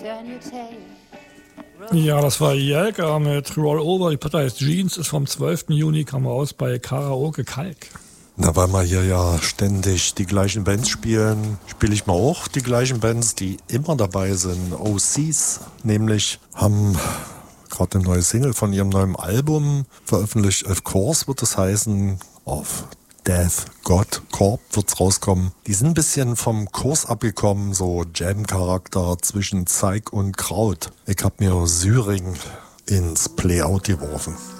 Ja, das war Jelka mit Roll Over. Die Platte heißt Jeans, ist vom 12. Juni, kam raus bei Karaoke Kalk. Na, weil wir hier ja ständig die gleichen Bands spielen, spiele ich mal auch die gleichen Bands, die immer dabei sind. OCs, nämlich haben gerade eine neue Single von ihrem neuen Album veröffentlicht. Of Course wird es heißen, auf Death God Corp wird's rauskommen. Die sind ein bisschen vom Kurs abgekommen, so Jam-Charakter zwischen Zeig und Kraut. Ich hab mir Syring ins Playout geworfen.